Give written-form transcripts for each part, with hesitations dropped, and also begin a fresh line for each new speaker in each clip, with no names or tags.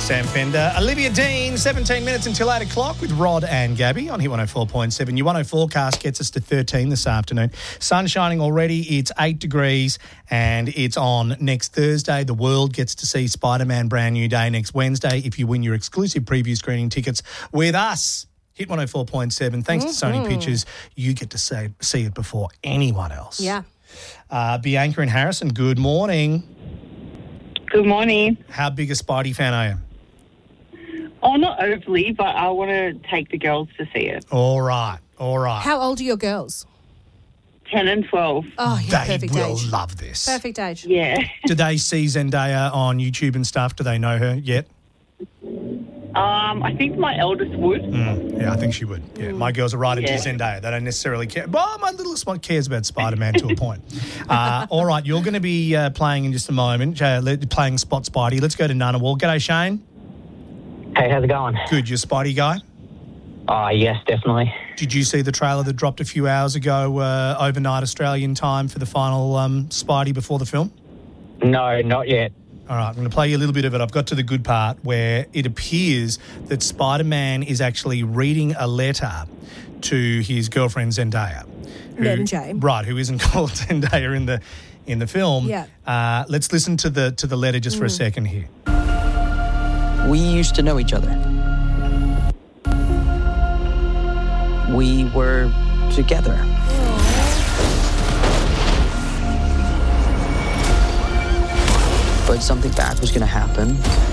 Sam Fender, Olivia Dean, 17 minutes until 8 o'clock with Rod and Gabby on Hit 104.7. Your 104 forecast gets us to 13 this afternoon. Sun shining already, it's 8 degrees and it's on next Thursday. The world gets to see Spider-Man Brand New Day next Wednesday if you win your exclusive preview screening tickets with us. Hit 104.7. Thanks to Sony Pictures, you get to see it before anyone else.
Yeah.
Bianca and Harrison, good morning.
Good morning.
How big a Spidey fan are you?
Oh, not overly, but I want to take the girls to see it.
All right.
How old are your girls?
10 and 12.
Oh, yeah,
They
perfect
will
age.
love this.
Perfect age.
Yeah.
Do they see Zendaya on YouTube and stuff? Do they know her yet?
I think my eldest would.
Yeah, I think she would. Yeah, my girls are right into Zendaya. They don't necessarily care. Well, my littlest one cares about Spider-Man to a point. All right, you're going to be playing in just a moment, playing Spot Spidey. Let's go to Ngunnawal. G'day, Shane.
Hey, how's it going?
Good. You're a Spidey guy?
Yes, definitely.
Did you see the trailer that dropped a few hours ago, overnight Australian time, for the final Spidey before the film?
No, not yet.
All right, I'm going to play you a little bit of it. I've got to the good part where it appears that Spider-Man is actually reading a letter to his girlfriend Zendaya.
MJ.
Right, who isn't called Zendaya in the film.
Yeah.
Let's listen to the letter just for a second here.
We used to know each other. We were together. But something bad was going to happen.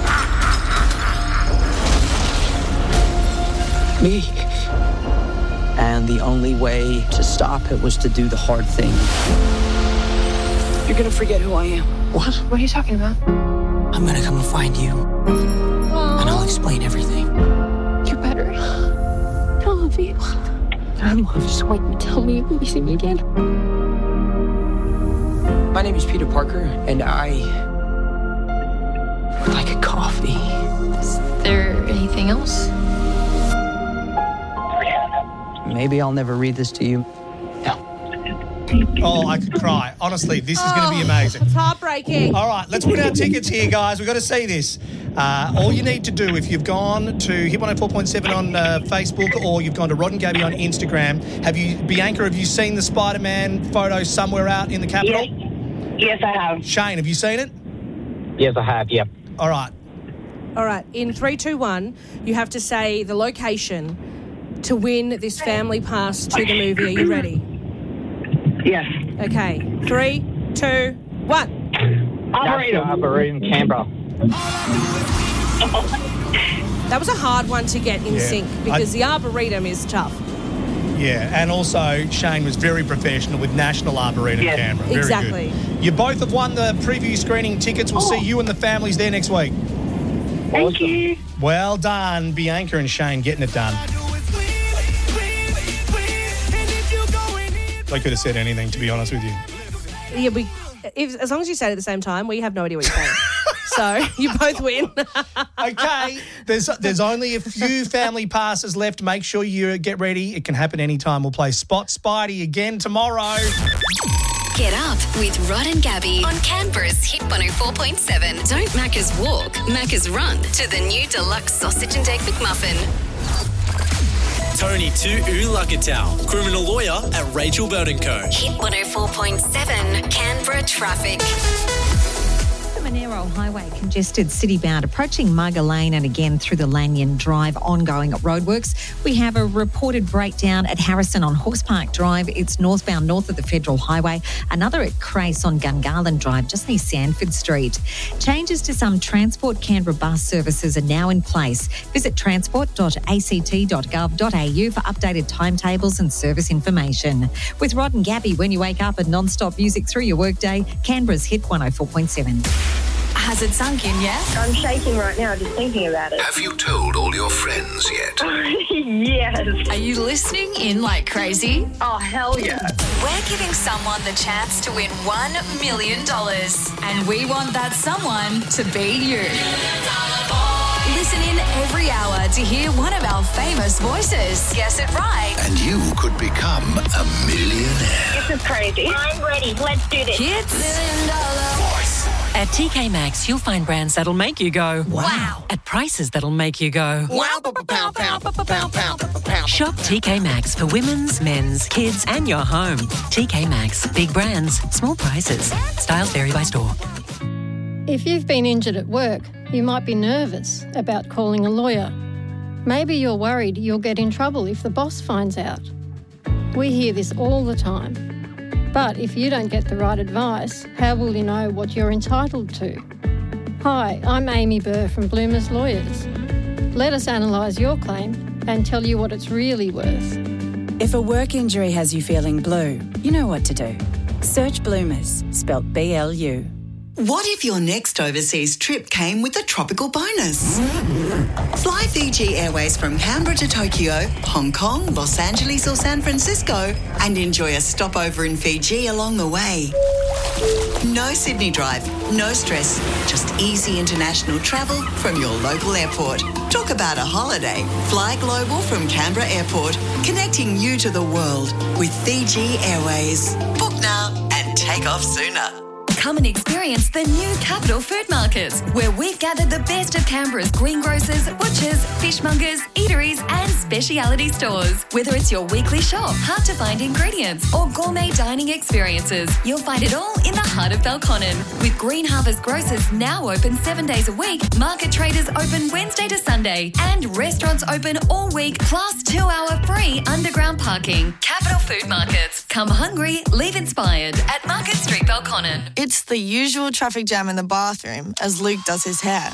Me. And the only way to stop it was to do the hard thing.
You're gonna forget who I am.
What?
What are you talking about?
I'm going to come and find you. And I'll explain everything.
You're better. I love you. Just wait and tell me when you see me again.
My name is Peter Parker, and I would like a coffee.
Is there anything else?
Maybe I'll never read this to you. No.
Oh, I could cry. Honestly, this is going to be amazing.
It's heartbreaking.
All right, let's win our tickets here, guys. We've got to see this. All you need to do, if you've gone to Hit 104.7 on Facebook or you've gone to Rod and Gabby on Instagram, Bianca, have you seen the Spider-Man photo somewhere out in the capital?
Yes, I have.
Shane, have you seen it?
Yes, I have, yep.
All right.
All right. In 3, 2, 1, you have to say the location to win this family pass to the movie. Are you ready?
Yes.
Okay. 3, 2, 1.
Arboretum, Canberra.
That was a hard one to get in sync because the Arboretum is tough.
Yeah, and also Shane was very professional with National Arboretum Canberra. Very
exactly.
good. You both have won the preview screening tickets. We'll see you and the families there next week.
Thank you.
Well done, Bianca and Shane, getting it done. I could have said anything, to be honest with you.
Yeah, as long as you say it at the same time, we have no idea what you're saying. So you both win.
Okay, there's only a few family passes left. Make sure you get ready. It can happen anytime. We'll play Spot Spidey again tomorrow.
Get up with Rod and Gabby on Canberra's Hit 104.7. Don't Macca's walk, Macca's run to the new deluxe sausage and egg McMuffin.
Tony Tu Ulakatau, criminal lawyer at Rachel Bird & Co.
Hit 104.7 Canberra traffic.
The Monero Highway congested city-bound approaching Mugger Lane and again through the Lanyon Drive ongoing roadworks. We have a reported breakdown at Harrison on Horse Park Drive. It's northbound north of the Federal Highway. Another at Crace on Gungarland Drive just near Sandford Street. Changes to some Transport Canberra bus services are now in place. Visit transport.act.gov.au for updated timetables and service information. With Rod and Gabby, when you wake up and non-stop music through your workday, Canberra's Hit 104.7.
Has it sunk in yet?
I'm shaking right now just thinking about it.
Have you told all your friends yet?
Yes.
Are you listening in like crazy?
Oh, hell yeah.
We're giving someone the chance to win $1 million. And we want that someone to be you. Listen in every hour to hear one of our famous voices. Guess it right.
And you could become a millionaire.
This is crazy. I'm ready. Let's do this.
Hits. $1 million.
Voice.
At TK Maxx, you'll find brands that'll make you go, wow, at prices that'll make you go, wow, pow, pow, pow, pow, pow, pow. Shop TK Maxx for women's, men's, kids and your home. TK Maxx, big brands, small prices. Styles vary by store.
If you've been injured at work, you might be nervous about calling a lawyer. Maybe you're worried you'll get in trouble if the boss finds out. We hear this all the time. But if you don't get the right advice, how will you know what you're entitled to? Hi, I'm Amy Burr from Bloomers Lawyers. Let us analyse your claim and tell you what it's really worth.
If a work injury has you feeling blue, you know what to do. Search Bloomers, spelt BLU.
What if your next overseas trip came with a tropical bonus? Fly Fiji Airways from Canberra to Tokyo, Hong Kong, Los Angeles or San Francisco and enjoy a stopover in Fiji along the way. No Sydney drive, no stress, just easy international travel from your local airport. Talk about a holiday. Fly global from Canberra Airport, connecting you to the world with Fiji Airways. Book now and take off sooner.
Come and experience the new Capital Food Market, where we've gathered the best of Canberra's greengrocers, butchers, fishmongers, eateries and speciality stores. Whether it's your weekly shop, hard-to-find ingredients or gourmet dining experiences, you'll find it all in the heart of Belconnen. With Green Harvest Grocers now open 7 days a week, market traders open Wednesday to Sunday and restaurants open all week plus 2-hour free underground parking. Capital Food Markets. Come hungry, leave inspired at Market Street, Belconnen.
It's the usual traffic jam in the bathroom as Luke does his hair.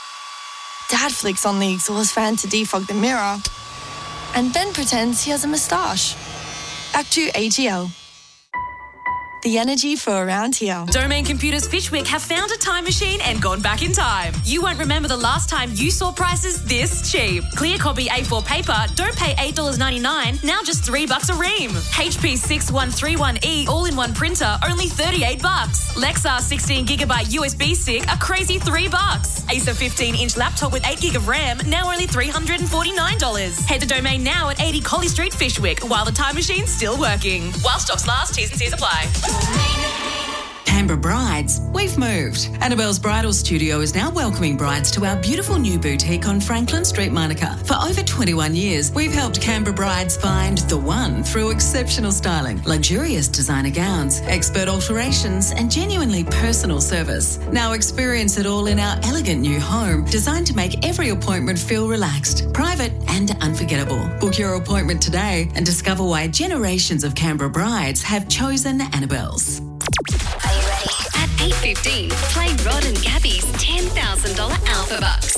Dad flicks on the exhaust fan to defog the mirror and then pretends he has a moustache. Act 2 AGL. The energy for around here.
Domain Computers Fishwick have found a time machine and gone back in time. You won't remember the last time you saw prices this cheap. Clear copy A4 paper, don't pay $8.99, now just $3 a ream. HP 6131E all-in-one printer, only $38. Lexar 16GB USB stick, a crazy $3. Acer 15-inch laptop with 8GB of RAM, now only $349. Head to Domain now at 80 Collie Street, Fishwick, while the time machine's still working. While stocks last, T's and C's apply.
Canberra Brides, we've moved. Annabelle's Bridal Studio is now welcoming brides to our beautiful new boutique on Franklin Street, Monica. For over 21 years, we've helped Canberra brides find the one through exceptional styling, luxurious designer gowns, expert alterations, and genuinely personal service. Now experience it all in our elegant new home, designed to make every appointment feel relaxed, private, and unforgettable. Book your appointment today and discover why generations of Canberra brides have chosen Annabelle's.
At 8:15, play Rod and Gabby's $10,000 Alpha Bucks.